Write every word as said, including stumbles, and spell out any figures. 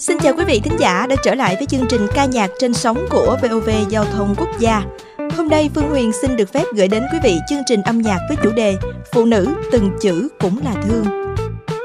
Xin chào quý vị thính giả đã trở lại với chương trình ca nhạc trên sóng của vê o vê Giao thông Quốc gia. Hôm nay Phương Huyền xin được phép gửi đến quý vị chương trình âm nhạc với chủ đề Phụ nữ từng chữ cũng là thương.